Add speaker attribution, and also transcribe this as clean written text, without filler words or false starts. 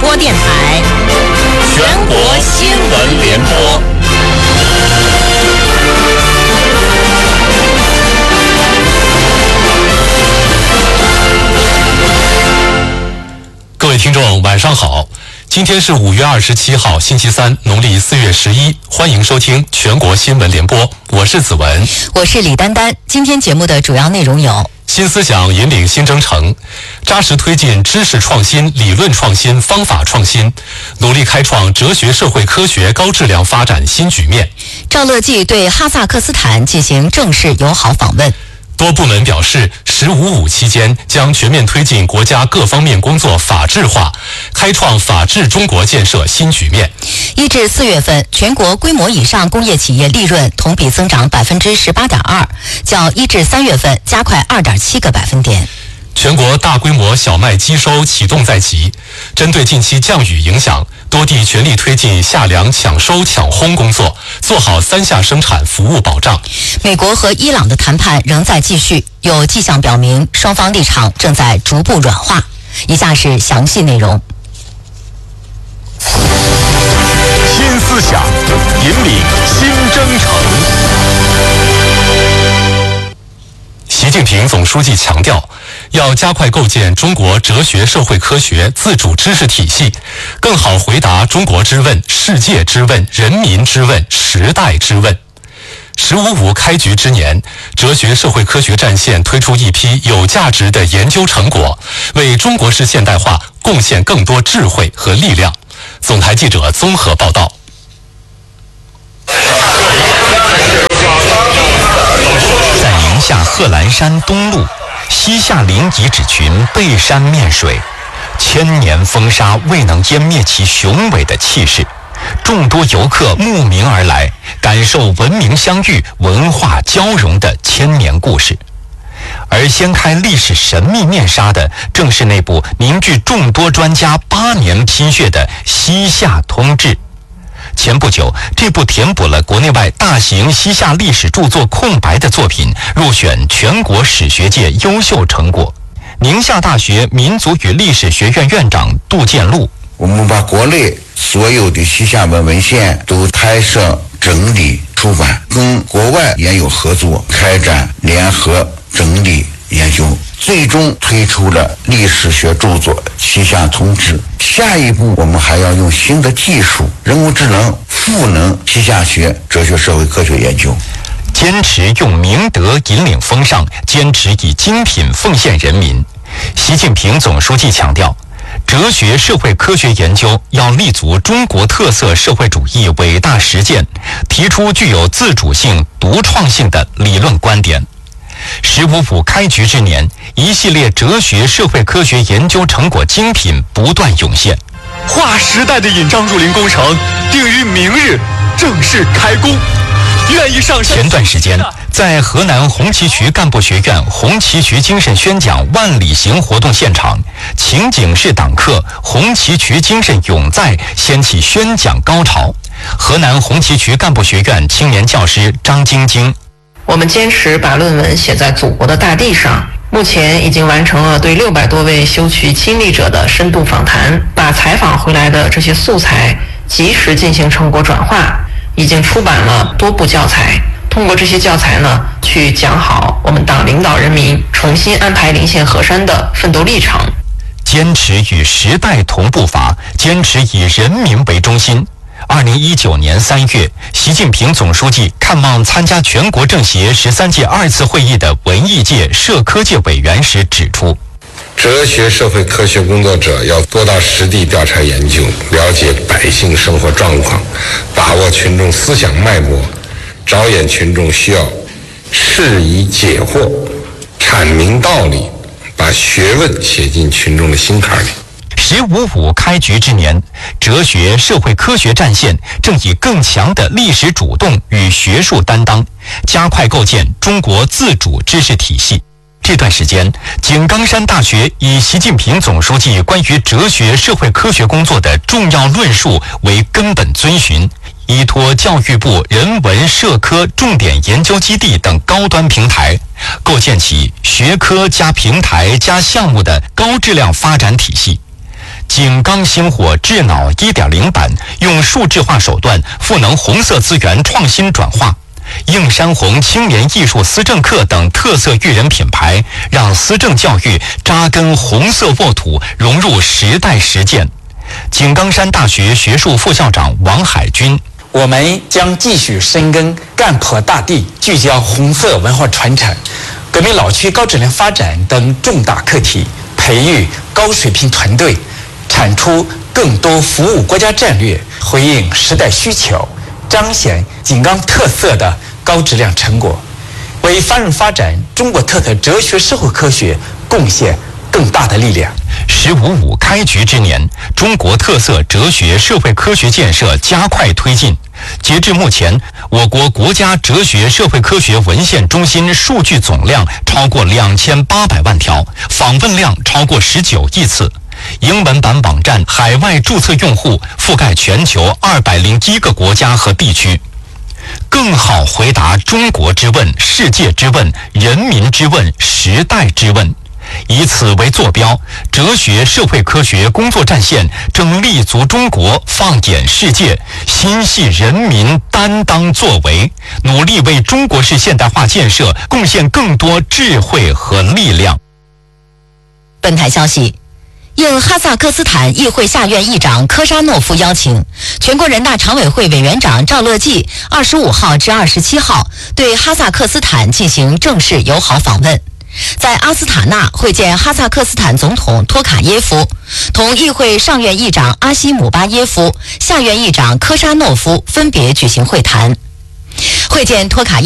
Speaker 1: 播电台，全国新闻联播。
Speaker 2: 各位听众，晚上好！今天是5月27号，星期三，农历4月11，欢迎收听全国新闻联播，我是子文，
Speaker 3: 我是李丹丹。今天节目的主要内容有：
Speaker 2: 新思想引领新征程，扎实推进知识创新、理论创新、方法创新，努力开创哲学社会科学高质量发展新局面。
Speaker 3: 赵乐际对哈萨克斯坦进行正式友好访问。
Speaker 2: 多部门表示，“15+5”期间将全面推进国家各方面工作法治化，开创法治中国建设新局面。
Speaker 3: 1至4月份，全国规模以上工业企业利润同比增长18.2%，较1至3月份加快2.7个百分点。
Speaker 2: 全国大规模小麦机收启动在即，针对近期降雨影响，多地全力推进夏粮抢收抢烘工作，做好3下生产服务保障。
Speaker 3: 美国和伊朗的谈判仍在继续，有迹象表明双方立场正在逐步软化。以下是详细内容。
Speaker 4: 新思想引领新征程。
Speaker 2: 习近平总书记强调，要加快构建中国哲学社会科学自主知识体系，更好回答中国之问、世界之问、人民之问、时代之问。“15+5”开局之年，哲学社会科学战线推出一批有价值的研究成果，为中国式现代化贡献更多智慧和力量。总台记者综合报道。
Speaker 5: 在宁夏贺兰山东麓，西夏林遗址群背山面水，千年风沙未能湮灭其雄伟的气势。众多游客慕名而来，感受文明相遇、文化交融的千年故事。而掀开历史神秘面纱的，正是那部凝聚众多专家8年心血的《西夏通志》。前不久，这部填补了国内外大型西夏历史著作空白的作品入选全国史学界优秀成果。宁夏大学民族与历史学院院长杜建禄：
Speaker 6: 我们把国内所有的西夏文文献都拍摄、整理、出版，跟国外也有合作，开展联合整理研究，最终推出了历史学著作《西夏通志》。下一步，我们还要用新的技术、人工智能赋能西夏学哲学社会科学研究。
Speaker 5: 坚持用明德引领风尚，坚持以精品奉献人民。习近平总书记强调，哲学社会科学研究要立足中国特色社会主义伟大实践，提出具有自主性、独创性的理论观点。“15+5”开局之年，一系列哲学社会科学研究成果精品不断涌现。
Speaker 4: 划时代的引章入林工程定于明日正式开工。愿意上山。
Speaker 5: 前段时间，在河南红旗渠干部学院红旗渠精神宣讲万里行活动现场，情景式党课“红旗渠精神永在”掀起宣讲高潮。河南红旗渠干部学院青年教师张晶晶：
Speaker 7: 我们坚持把论文写在祖国的大地上，目前已经完成了对600多位修渠亲历者的深度访谈，把采访回来的这些素材及时进行成果转化，已经出版了多部教材。通过这些教材呢，去讲好我们党领导人民重新安排临县河山的奋斗历程。
Speaker 5: 坚持与时代同步伐，坚持以人民为中心。2019年3月，习近平总书记看望参加全国政协13届2次会议的文艺界、社科界委员时指出，
Speaker 8: 哲学社会科学工作者要多到实地调查研究，了解百姓生活状况，把握群众思想脉搏，着眼群众需要，释疑解惑，阐明道理，把学问写进群众的心坎里。
Speaker 5: “15+5”开局之年，哲学社会科学战线正以更强的历史主动与学术担当，加快构建中国自主知识体系。这段时间，井冈山大学以习近平总书记关于哲学社会科学工作的重要论述为根本遵循，依托教育部人文社科重点研究基地等高端平台，构建起学科加平台加项目的高质量发展体系。 井冈星火智脑 1.0 版用数字化手段赋能红色资源创新转化。映山红青年艺术思政课等特色育人品牌，让思政教育扎根红色沃土，融入时代实践。井冈山大学学术副校长王海军：
Speaker 9: 我们将继续深耕干破大地，聚焦红色文化传承、革命老区高质量发展等重大课题，培育高水平团队，产出更多服务国家战略、回应时代需求、彰显井冈特色的高质量成果，为繁荣发展中国特色哲学社会科学贡献更大的力量。
Speaker 5: “15.5”开局之年，中国特色哲学社会科学建设加快推进。截至目前，我国国家哲学社会科学文献中心数据总量超过2800万条，访问量超过19亿次。英文版网站海外注册用户覆盖全球201个国家和地区。更好回答中国之问、世界之问、人民之问、时代之问。以此为坐标，哲学社会科学工作战线正立足中国，放眼世界，心系人民，担当作为，努力为中国式现代化建设贡献更多智慧和力量。
Speaker 3: 本台消息，应哈萨克斯坦议会下院议长科沙诺夫邀请，全国人大常委会委员长赵乐际25号至27号对哈萨克斯坦进行正式友好访问，在阿斯塔纳会见哈萨克斯坦总统托卡耶夫，同议会上院议长阿西姆巴耶夫、下院议长科沙诺夫分别举行会谈。会见托卡耶